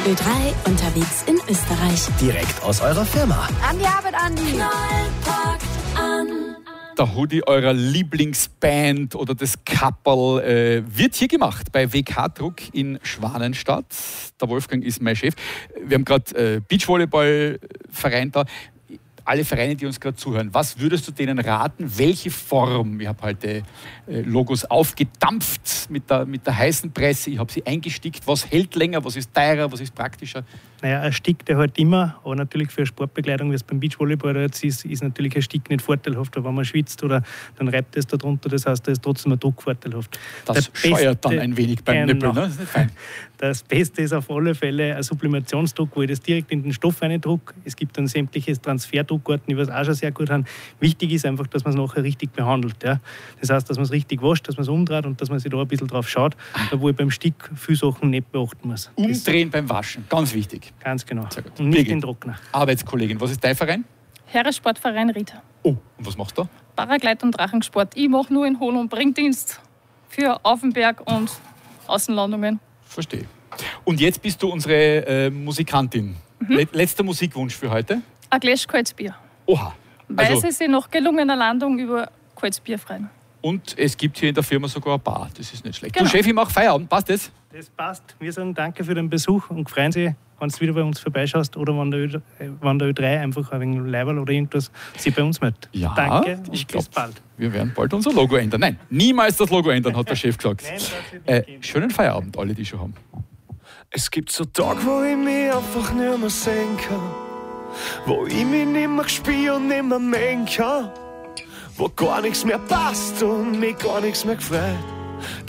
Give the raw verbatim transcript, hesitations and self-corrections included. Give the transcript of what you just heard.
Ö drei unterwegs in Österreich. Direkt aus eurer Firma. An die Arbeit, Andi. Knall packt an. Der Hoodie eurer Lieblingsband oder das Kapperl äh, wird hier gemacht bei W K Druck in Schwanenstadt. Der Wolfgang ist mein Chef. Wir haben gerade äh, Beachvolleyballverein da. Alle Vereine, die uns gerade zuhören, was würdest du denen raten? Welche Form? Ich habe heute äh, Logos aufgedampft mit der, mit der heißen Presse. Ich habe sie eingestickt. Was hält länger? Was ist teurer? Was ist praktischer? Naja, ein Stick, der halt immer, aber natürlich für eine Sportbekleidung, wie es beim Beachvolleyball jetzt ist, ist natürlich ein Stick nicht vorteilhaft, weil wenn man schwitzt oder dann reibt es da drunter, das heißt, da ist trotzdem ein Druck vorteilhaft. Das der scheuert beste, dann ein wenig beim genau. Nippel, ne? Das ist nicht fein. Das Beste ist auf alle Fälle ein Sublimationsdruck, wo ich das direkt in den Stoff reindruck. Es gibt dann sämtliche Transferdruckarten, die was auch schon sehr gut haben. Wichtig ist einfach, dass man es nachher richtig behandelt. Ja. Das heißt, dass man es richtig wascht, dass man es umdreht und dass man sich da ein bisschen drauf schaut, wo ich beim Stick viele Sachen nicht beachten muss. Umdrehen beim Waschen, ganz wichtig. Ganz genau. Sehr gut. Und nicht Birgit, den Trockner. Arbeitskollegin, was ist dein Verein? Heeressportverein Ried. Oh, und was machst du da? Paragleit- und Drachensport. Ich mache nur in Hohl- und Bringdienst für Aufenberg und Außenlandungen. Verstehe. Und jetzt bist du unsere äh, Musikantin. Mhm. Le- letzter Musikwunsch für heute? Ein Gläsch kaltes Bier. Oha. Weil Also, sie sich nach gelungener Landung über kaltes Bier freuen. und es gibt hier in der Firma sogar ein Bar. Das ist nicht schlecht. Genau. Du Chef, ich mach Feierabend. Passt das? Das passt. Wir sagen danke für den Besuch und freuen sich, wenn du wieder bei uns vorbeischaust oder wenn der, Ö, wenn der Ö drei einfach ein wenig Leiberl oder irgendwas sich bei uns meldet. Ja, Danke und ich glaube, bis bald. wir werden bald unser Logo ändern. Nein, niemals das Logo ändern, hat der Chef gesagt. Nein, das wird nicht Äh, gehen. schönen Feierabend, alle, die schon haben. Es gibt so Tage, wo ich mich einfach nicht mehr sehen kann. Wo ich mich nicht mehr spüre und nicht mehr mengen kann. Wo gar nichts mehr passt und mich gar nichts mehr gefreut.